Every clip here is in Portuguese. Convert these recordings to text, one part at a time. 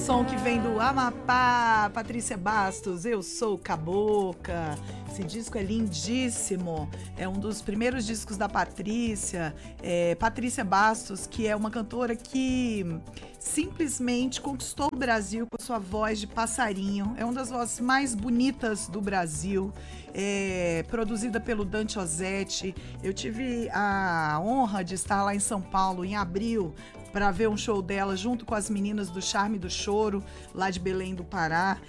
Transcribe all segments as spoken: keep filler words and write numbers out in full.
som que vem do Amapá, Patrícia Bastos, Eu Sou Cabocla. Esse disco é lindíssimo, é um dos primeiros discos da Patrícia. É, Patrícia Bastos, que é uma cantora que simplesmente conquistou o Brasil com sua voz de passarinho. É uma das vozes mais bonitas do Brasil, é, produzida pelo Dante Ozzetti. Eu tive a honra de estar lá em São Paulo em abril para ver um show dela junto com as meninas do Charme do Choro, lá de Belém do Pará.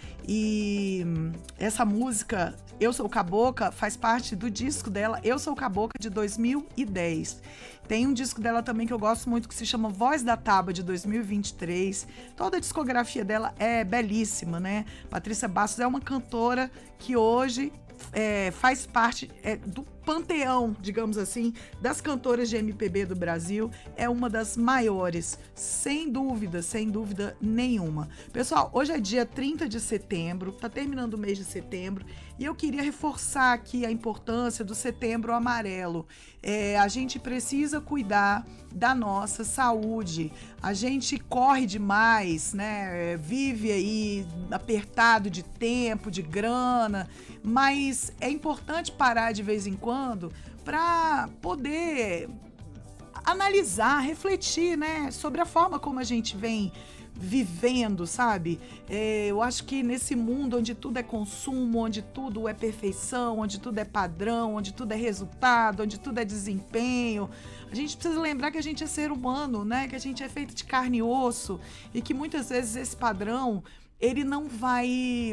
E essa música, Eu Sou Cabocla, faz parte do disco dela, Eu Sou Cabocla, de dois mil e dez. Tem um disco dela também que eu gosto muito, que se chama Voz da Tábua, de dois mil e vinte e três. Toda a discografia dela é belíssima, né? Patrícia Bastos é uma cantora que hoje é, faz parte é, do panteão, digamos assim, das cantoras de M P B do Brasil. É uma das maiores, sem dúvida, sem dúvida nenhuma. Pessoal, hoje é dia trinta de setembro, tá terminando o mês de setembro, e eu queria reforçar aqui a importância do Setembro Amarelo. É, a gente precisa cuidar da nossa saúde. A gente corre demais, né? Vive aí apertado de tempo, de grana, mas é importante parar de vez em quando para poder analisar, refletir, né, sobre a forma como a gente vem vivendo, sabe? É, eu acho que nesse mundo onde tudo é consumo, onde tudo é perfeição, onde tudo é padrão, onde tudo é resultado, onde tudo é desempenho, a gente precisa lembrar que a gente é ser humano, né? Que a gente é feito de carne e osso, e que muitas vezes esse padrão, ele não vai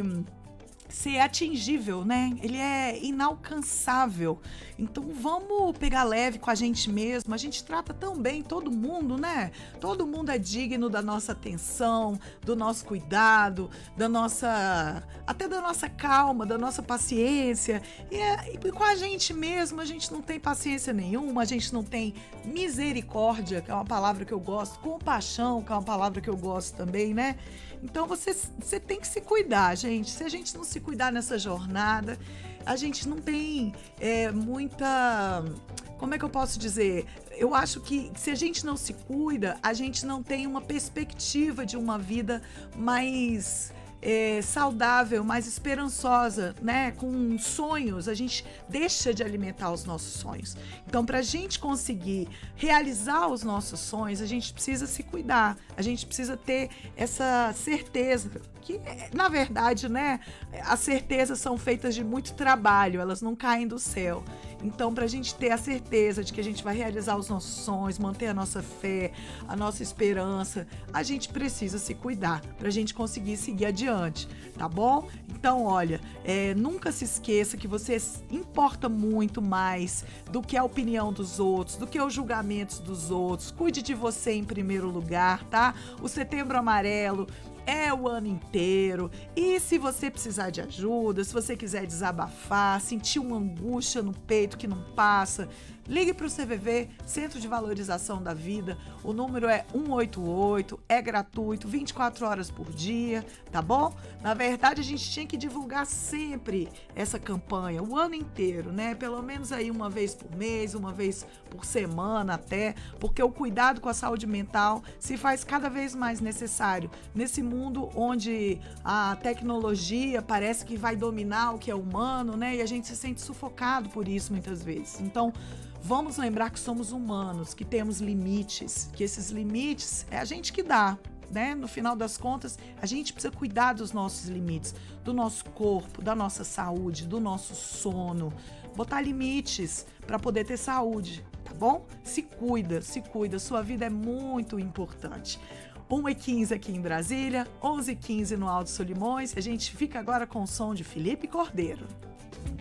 ser atingível, né? Ele é inalcançável. Então vamos pegar leve com a gente mesmo. A gente trata tão bem todo mundo, né? Todo mundo é digno da nossa atenção, do nosso cuidado, da nossa, até da nossa calma, da nossa paciência. E, é, e com a gente mesmo, a gente não tem paciência nenhuma, a gente não tem misericórdia, que é uma palavra que eu gosto, compaixão, que é uma palavra que eu gosto também, né? Então você, você tem que se cuidar, gente. Se a gente não se cuidar nessa jornada, a gente não tem é, muita... Como é que eu posso dizer? Eu acho que se a gente não se cuida, a gente não tem uma perspectiva de uma vida mais... É, saudável, mais esperançosa, né? Com sonhos, a gente deixa de alimentar os nossos sonhos. Então, para a gente conseguir realizar os nossos sonhos, a gente precisa se cuidar, a gente precisa ter essa certeza que, na verdade, né? As certezas são feitas de muito trabalho, elas não caem do céu. Então, para a gente ter a certeza de que a gente vai realizar os nossos sonhos, manter a nossa fé, a nossa esperança, a gente precisa se cuidar para a gente conseguir seguir adiante, tá bom? Então, olha, é, nunca se esqueça que você importa muito mais do que a opinião dos outros, do que os julgamentos dos outros. Cuide de você em primeiro lugar, tá? O Setembro Amarelo é o ano inteiro. E se você precisar de ajuda, se você quiser desabafar, sentir uma angústia no peito que não passa, ligue para o C V V, Centro de Valorização da Vida. O número é um oito oito, é gratuito, vinte e quatro horas por dia, tá bom? Na verdade, a gente tinha que divulgar sempre essa campanha, o ano inteiro, né? Pelo menos aí uma vez por mês, uma vez por semana até, porque o cuidado com a saúde mental se faz cada vez mais necessário nesse mundo onde a tecnologia parece que vai dominar o que é humano, né? E a gente se sente sufocado por isso muitas vezes. Então, vamos lembrar que somos humanos, que temos limites, que esses limites é a gente que dá, né? No final das contas, a gente precisa cuidar dos nossos limites, do nosso corpo, da nossa saúde, do nosso sono, botar limites para poder ter saúde, tá bom? Se cuida, se cuida, sua vida é muito importante. uma e quinze aqui em Brasília, onze e quinze no Alto Solimões. A gente fica agora com o som de Felipe Cordeiro.